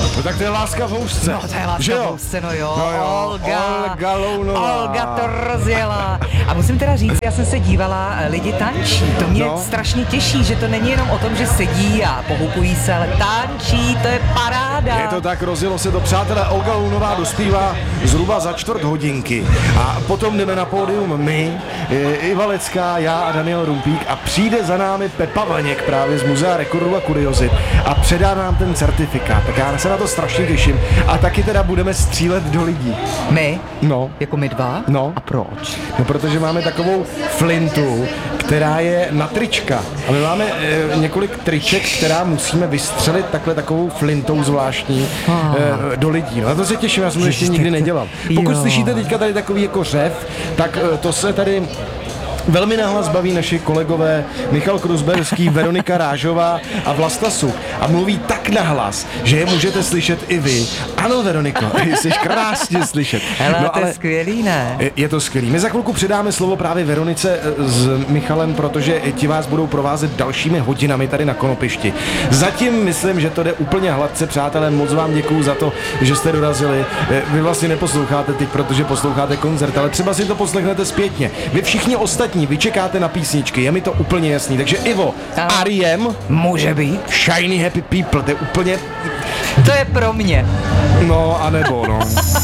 No tak to je Láska v housce. No to je Láska v housce, no jo. Olga Lounová. Olga to rozjela. A musím teda říct, já jsem se dívala, lidi tančí. To mě strašně těší, že to není jenom o tom, že sedí a pohupují se, ale tančí, to je paráda. Je to tak, rozjelo se to, přátelé. Olga Lounová dospívá zhruba za 4 hodinky. A potom jdeme na pódium my, Iva Lecká, já a Daniel Rumpík a přijde za námi Pepa Vaněk právě z Muzea rekordů a kuriozit a předá nám ten certifikát. Tak já se na to strašně těším. A taky teda budeme střílet do lidí. My? No. Jako my dva? No. A proč? No, protože máme takovou flintu, která je na trička. A my máme několik triček, která musíme vystřelit takovou flintou zvláštní do lidí. No, na to se těším, já jsem to ještě nikdy nedělal. Pokud slyšíte teďka tady takový jako řev, tak to se tady velmi nahlas baví naši kolegové Michal Kruzberský, Veronika Rážová a Vlasta Suk. A mluví tak nahlas, že je můžete slyšet i vy. Ano, Veroniko, jsi krásně slyšet. Hele, no, to je skvělý, ne? Je to skvělý. My za chvilku předáme slovo právě Veronice s Michalem, protože ti vás budou provázet dalšími hodinami tady na Konopišti. Zatím myslím, že to jde úplně hladce, přátelé. Moc vám děkuju za to, že jste dorazili. Vy vlastně neposloucháte teď, protože posloucháte koncert, ale třeba si to poslechnete zpětně. Vy všichni ostatní, vy čekáte na písničky, je mi to úplně jasný. Takže Ivo, R.E.M. může být. Shiny Happy People, to je úplně... To je pro mě. No, anebo, no.